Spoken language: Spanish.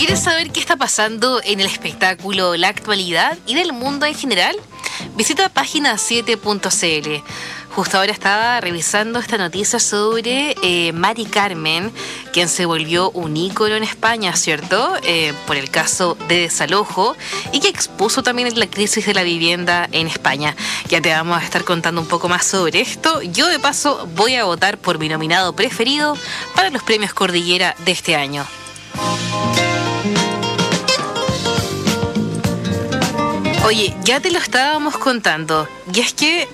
¿Quieres saber qué está pasando en el espectáculo, la actualidad y del mundo en general? Visita página 7.cl. Justo ahora estaba revisando esta noticia sobre Mari Carmen, quien se volvió un ícono en España, ¿cierto? Por el caso de desalojo y que expuso también la crisis de la vivienda en España. Ya te vamos a estar contando un poco más sobre esto. Yo, de paso, voy a votar por mi nominado preferido para los premios Cordillera de este año. Oye, ya te lo estábamos contando, y es que